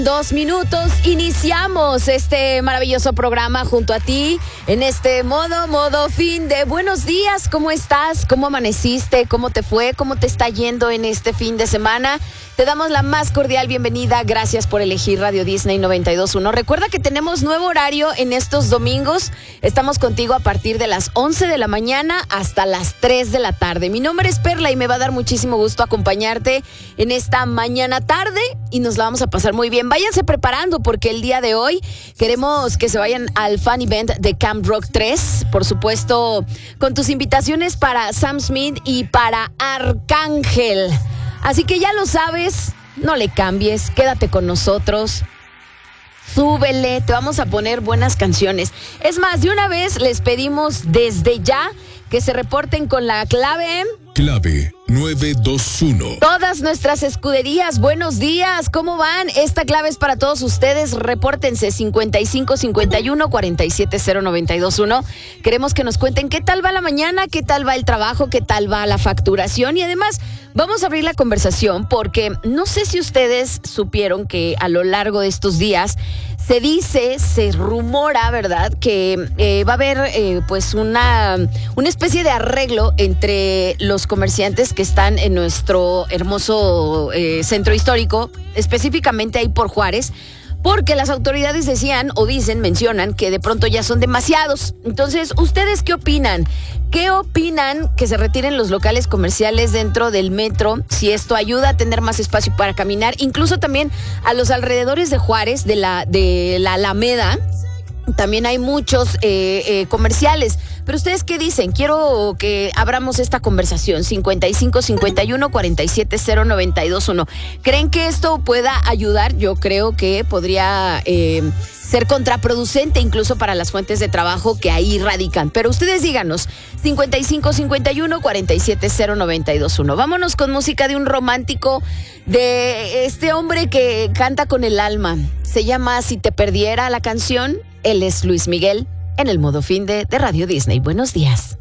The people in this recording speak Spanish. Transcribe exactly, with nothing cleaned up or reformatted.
Dos minutos, iniciamos este maravilloso programa junto a ti en este modo, modo fin de buenos días. ¿Cómo estás? ¿Cómo amaneciste? ¿Cómo te fue? ¿Cómo te está yendo en este fin de semana? Te damos la más cordial bienvenida. Gracias por elegir Radio Disney noventa y dos punto uno. Recuerda que tenemos nuevo horario en estos domingos. Estamos contigo a partir de las once de la mañana hasta las tres de la tarde. Mi nombre es Perla y me va a dar muchísimo gusto acompañarte en esta mañana tarde y nos la vamos a pasar muy bien. Váyanse preparando porque el día de hoy queremos que se vayan al fan event de Camp Rock tres, por supuesto, con tus invitaciones para Sam Smith y para Arcángel. Así que ya lo sabes, no le cambies, quédate con nosotros. Súbele, te vamos a poner buenas canciones. Es más, de una vez les pedimos desde ya que se reporten con la clave. Clave nueve dos uno. Todas nuestras escuderías, buenos días, ¿cómo van? Esta clave es para todos ustedes. Repórtense cincuenta y cinco cincuenta y uno cuarenta y siete cero noventa y dos uno. Queremos que nos cuenten qué tal va la mañana, qué tal va el trabajo, qué tal va la facturación y además vamos a abrir la conversación porque no sé si ustedes supieron que a lo largo de estos días se dice, se rumora, ¿verdad?, que eh, va a haber eh, pues una, una especie de arreglo entre los comerciantes que están en nuestro hermoso eh, centro histórico, específicamente ahí por Juárez, porque las autoridades decían o dicen, mencionan que de pronto ya son demasiados. Entonces, ¿ustedes qué opinan? ¿Qué opinan que se retiren los locales comerciales dentro del metro? Si esto ayuda a tener más espacio para caminar, incluso también a los alrededores de Juárez, de la, de la Alameda, también hay muchos eh, eh, comerciales. Pero ustedes qué dicen, quiero que abramos esta conversación. Cincuenta y cinco cincuenta y uno cuarenta y siete cero noventa y dos uno. ¿Creen que esto pueda ayudar? Yo creo que podría eh, ser contraproducente incluso para las fuentes de trabajo que ahí radican. Pero ustedes díganos, cincuenta y cinco cincuenta y uno cuarenta y siete cero noventa y dos uno. Vámonos con música de un romántico, de este hombre que canta con el alma. Se llama Si te perdiera la canción. Él es Luis Miguel en el modo fin de, de Radio Disney. Buenos días.